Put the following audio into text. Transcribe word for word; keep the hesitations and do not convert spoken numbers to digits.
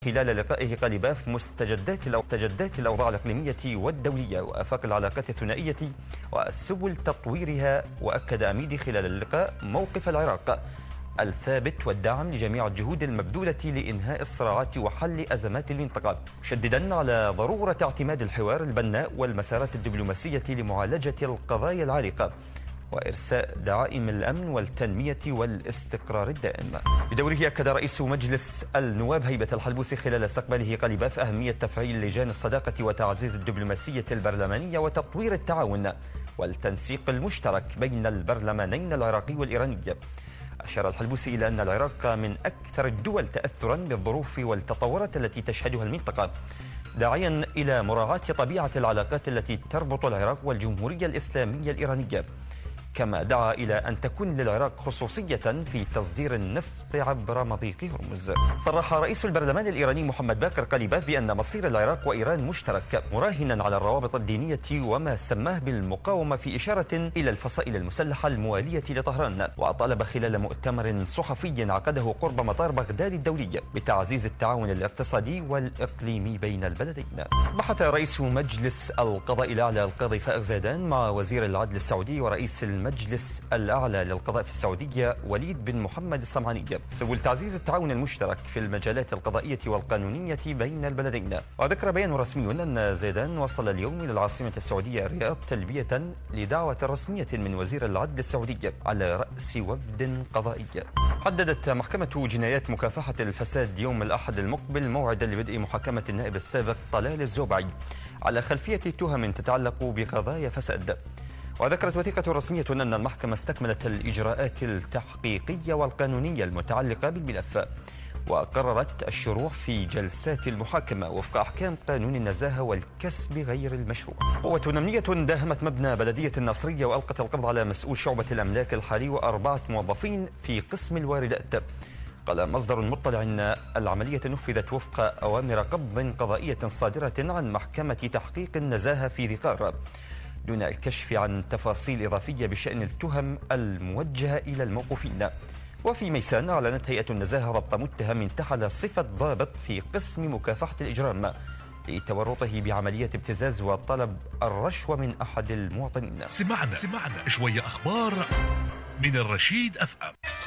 خلال لقائه قليباف مستجدات مستجدات الأوضاع الإقليمية والدولية وآفاق العلاقات الثنائية وسبل تطويرها. وأكد أميدي خلال اللقاء موقف العراق الثابت والدعم لجميع الجهود المبذولة لإنهاء الصراعات وحل أزمات المنطقة، مشددا على ضرورة اعتماد الحوار البناء والمسارات الدبلوماسية لمعالجة القضايا العالقة وإرساء دعائم الأمن والتنمية والاستقرار الدائم. بدوره أكد رئيس مجلس النواب هيبة الحلبوسي خلال استقباله قليباف أهمية تفعيل لجان الصداقة وتعزيز الدبلوماسية البرلمانية وتطوير التعاون والتنسيق المشترك بين البرلمانين العراقي والإيراني. أشار الحلبوسي إلى أن العراق من أكثر الدول تأثرا بالظروف والتطورات التي تشهدها المنطقة، داعيا إلى مراعاة طبيعة العلاقات التي تربط العراق والجمهورية الإسلامية الإيرانية، كما دعا إلى أن تكون للعراق خصوصية في تصدير النفط عبر مضيق هرمز. صرح رئيس البرلمان الإيراني محمد باقر قليباف بأن مصير العراق وإيران مشترك، مراهنا على الروابط الدينية وما سماه بالمقاومة في إشارة إلى الفصائل المسلحة الموالية لطهران. وطالب خلال مؤتمر صحفي عقده قرب مطار بغداد الدولي بتعزيز التعاون الاقتصادي والإقليمي بين البلدين. بحث رئيس مجلس القضاء الأعلى القاضي فائق زيدان مع وزير العدل السعودي ورئيس المجلس الأعلى للقضاء في السعودية وليد بن محمد الصمعاني سبل تعزيز التعاون المشترك في المجالات القضائية والقانونية بين البلدين. وذكر بيان رسمي أن زيدان وصل اليوم إلى العاصمة السعودية الرياض تلبية لدعوة رسمية من وزير العدل السعودي على رأس وفد قضائي. حددت محكمة جنايات مكافحة الفساد يوم الأحد المقبل موعدا لبدء محاكمة النائب السابق طلال الزوبعي على خلفية تهم تتعلق بقضايا فساد. وذكرت وثيقة رسمية أن المحكمة استكملت الإجراءات التحقيقية والقانونية المتعلقة بالملف، وقررت الشروع في جلسات المحاكمة وفق أحكام قانون النزاهة والكسب غير المشروع. قوة أمنية داهمت مبنى بلدية الناصرية وألقت القبض على مسؤول شعبة الأملاك الحالي وأربعة موظفين في قسم الواردات. قال مصدر مطلع أن العملية نفذت وفق أوامر قبض قضائية صادرة عن محكمة تحقيق النزاهة في ذقار، دون الكشف عن تفاصيل إضافية بشأن التهم الموجهة إلى الموقوفين. وفي ميسان أعلنت هيئة النزاهة ضبط متهم انتحل صفة ضابط في قسم مكافحة الإجرام لتورطه بعملية ابتزاز وطلب الرشوة من أحد المواطنين. سمعنا سمعنا شوية أخبار من الرشيد أف أم.